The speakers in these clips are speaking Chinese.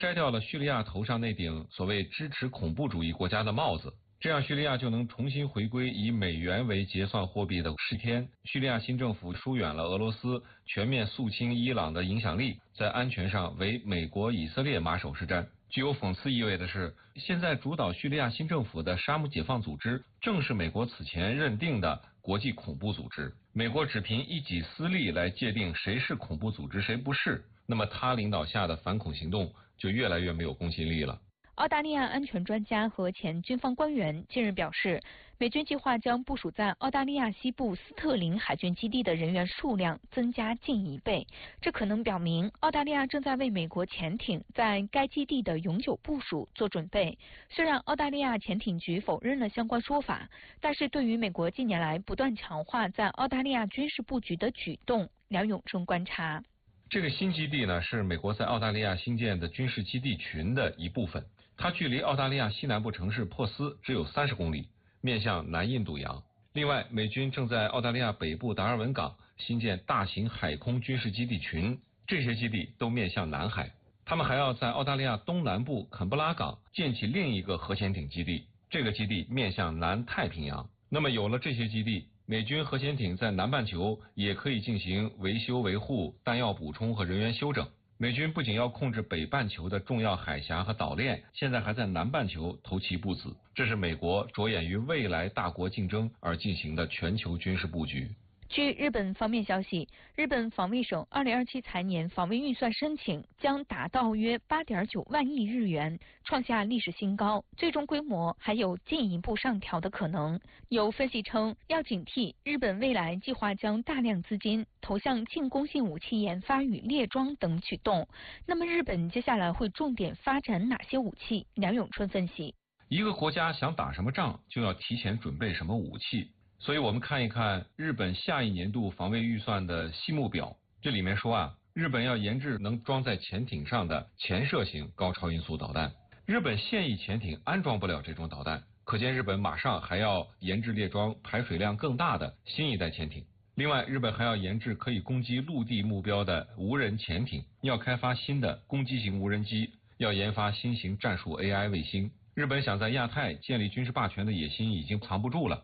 摘掉了叙利亚头上那顶所谓支持恐怖主义国家的帽子，这样叙利亚就能重新回归以美元为结算货币的10天。叙利亚新政府疏远了俄罗斯，全面肃清伊朗的影响力，在安全上为美国、以色列马首是瞻。具有讽刺意味的是，现在主导叙利亚新政府的沙姆解放组织，正是美国此前认定的国际恐怖组织。美国只凭一己私利来界定谁是恐怖组织，谁不是，那么他领导下的反恐行动就越来越没有公信力了。 澳大利亚安全专家和前军方官员近日表示，美军计划将部署在澳大利亚西部斯特林海军基地的人员数量增加近1倍。这可能表明澳大利亚正在为美国潜艇在该基地的永久部署做准备。虽然澳大利亚潜艇局否认了相关说法，但是对于美国近年来不断强化在澳大利亚军事布局的举动，梁永忠观察。 这个新基地呢，是美国在澳大利亚新建的军事基地群的一部分。它距离澳大利亚西南部城市珀斯只有30公里，面向南印度洋。另外，美军正在澳大利亚北部达尔文港新建大型海空军事基地群，这些基地都面向南海。他们还要在澳大利亚东南部肯布拉港建起另一个核潜艇基地，这个基地面向南太平洋。那么有了这些基地，美军核潜艇在南半球也可以进行维修维护、弹药补充和人员休整。美军不仅要控制北半球的重要海峡和岛链，现在还在南半球投棋布子，这是美国着眼于未来大国竞争而进行的全球军事布局。 据日本方面消息，日本防卫省2027财年防卫预算申请将达到约8.9万亿日元，创下历史新高，最终规模还有进一步上调的可能。有分析称，要警惕日本未来计划将大量资金投向进攻性武器研发与列装等举动。那么日本接下来会重点发展哪些武器？梁永春分析， 一个国家想打什么仗，就要提前准备什么武器。所以我们看一看日本下一年度防卫预算的细目表，这里面说日本要研制能装在潜艇上的潜射型高超音速导弹。日本现役潜艇安装不了这种导弹，可见日本马上还要研制列装排水量更大的新一代潜艇。另外，日本还要研制可以攻击陆地目标的无人潜艇，要开发新的攻击型无人机，要研发新型战术 AI 卫星。日本想在亚太建立军事霸权的野心已经藏不住了。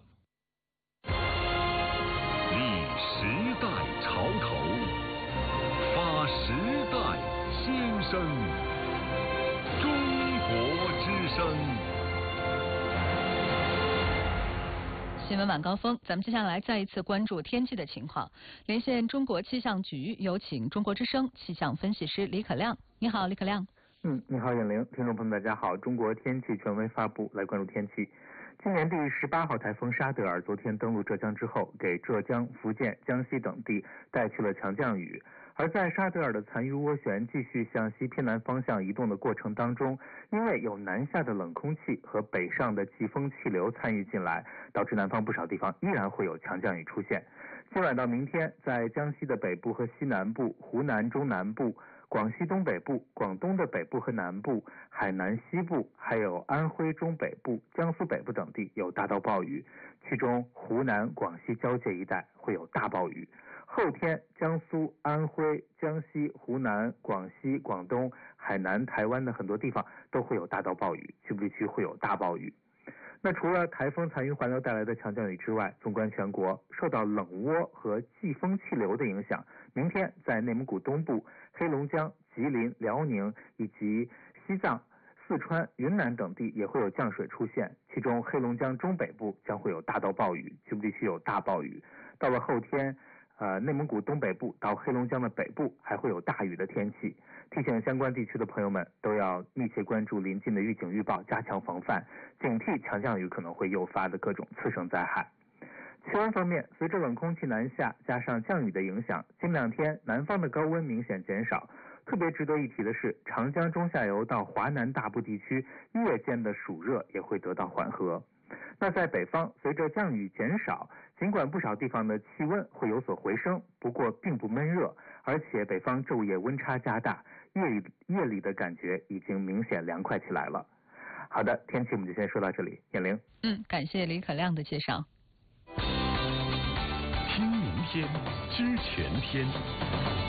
时代潮头，发时代新声，中国之声。 新闻晚高峰，咱们接下来再一次关注天气的情况。连线中国气象局，有请中国之声气象分析师李可亮。你好，李可亮。 你好，远玲，听众朋友们，大家好。中国天气权威发布，来关注天气。今年第18号台风沙德尔昨天登陆浙江之后，给浙江、福建、江西等地带去了强降雨。而在沙德尔的残余涡旋继续向西偏南方向移动的过程当中，因为有南下的冷空气和北上的季风气流参与进来，导致南方不少地方依然会有强降雨出现。今晚到明天，在江西的北部和西南部、湖南中南部、广西东北部、广东的北部和南部、海南西部，还有安徽中北部、江苏北部等地有大到暴雨，其中湖南、广西交界一带会有大暴雨。后天，江苏、安徽、江西、湖南、广西、广东、海南、台湾的很多地方都会有大到暴雨，局部地区会有大暴雨。那除了台风残余环流带来的强降雨之外，纵观全国，受到冷涡和季风气流的影响，明天在内蒙古东部、黑龙江、吉林、辽宁以及西藏、四川、云南等地也会有降水出现，其中黑龙江中北部将会有大到暴雨，局部地区有大暴雨。到了后天，内蒙古东北部到黑龙江的北部还会有大雨的天气，提醒相关地区的朋友们都要密切关注临近的预警预报，加强防范，警惕强降雨可能会诱发的各种次生灾害。气温方面，随着冷空气南下加上降雨的影响，近2天南方的高温明显减少。特别值得一提的是，长江中下游到华南大部地区夜间的暑热也会得到缓和。那在北方，随着降雨减少，尽管不少地方的气温会有所回升，不过并不闷热，而且北方昼夜温差加大，夜里的感觉已经明显凉快起来了。好的，天气我们就先说到这里，眼玲。 感谢李可亮的介绍。 听明天，知全天。